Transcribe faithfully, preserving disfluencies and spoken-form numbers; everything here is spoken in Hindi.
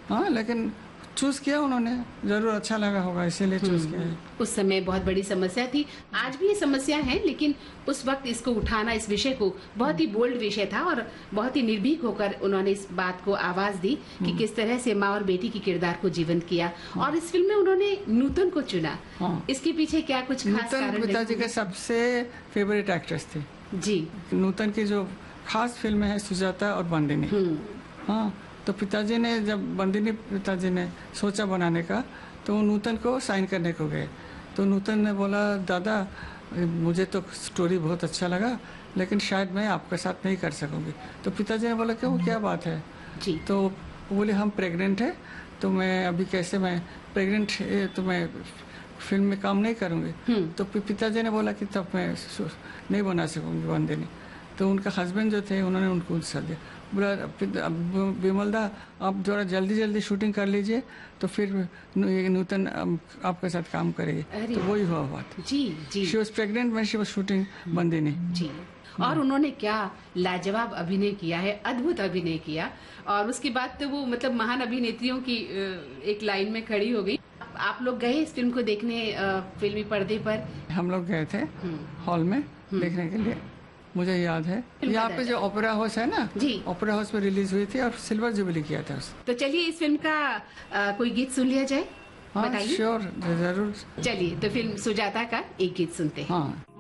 हाँ, लेकिन चूज किया उन्होंने, जरूर अच्छा लगा होगा इसीलिए चूज किया है। उस समय बहुत बड़ी समस्या थी, आज भी ये समस्या है, लेकिन उस वक्त इसको उठाना, इस विषय को, बहुत ही बोल्ड विषय था और बहुत ही निर्भीक होकर उन्होंने इस बात को आवाज दी कि किस तरह से माँ और बेटी की किरदार को जीवंत किया। और इस फिल्म में उन्होंने नूतन को चुना। हाँ। इसके पीछे क्या कुछ खास कारण? नूतन पिताजी के सबसे फेवरेट एक्ट्रेस थी जी। नूतन की जो खास फिल्म है सुजाता और बंदिनी। हाँ, तो पिताजी ने जब बंदिनी पिताजी ने सोचा बनाने का, तो वो नूतन को साइन करने को गए। तो नूतन ने बोला, दादा मुझे तो स्टोरी बहुत अच्छा लगा, लेकिन शायद मैं आपके साथ नहीं कर सकूंगी। तो पिताजी ने बोला कि वो क्या बात है जी। तो वो बोले हम प्रेग्नेंट है, तो मैं अभी कैसे, मैं प्रेग्नेंट है तो मैं फिल्म में काम नहीं करूंगी। तो पिताजी ने बोला कि तब मैं नहीं बना सकूंगी बंदिनी। तो उनका हस्बैंड जो थे उन्होंने उनको उत्साह दिया, बोला विमल दा आप जरा जल्दी जल्दी शूटिंग कर लीजिए, तो फिर नूतन आपके साथ काम करेगी। तो वही हुआ बात। जी जी। She was pregnant when she was shooting Bandini. जी। और उन्होंने क्या लाजवाब अभिनय किया है, अद्भुत अभिनय किया। और उसके बाद तो वो मतलब महान अभिनेत्रियों की एक लाइन में खड़ी हो गई। आप लोग गए इस फिल्म को देखने फिल्मी पर्दे पर? हम लोग गए थे हॉल में देखने के लिए, मुझे याद है। यहाँ पे जो ओपेरा हाउस है ना जी, ओपेरा हाउस में रिलीज हुई थी और सिल्वर जुबली किया था उस। तो चलिए इस फिल्म का आ, कोई गीत सुन लिया जाए। हाँ, श्योर, जरूर। चलिए तो फिल्म सुजाता का एक गीत सुनते हैं। हाँ।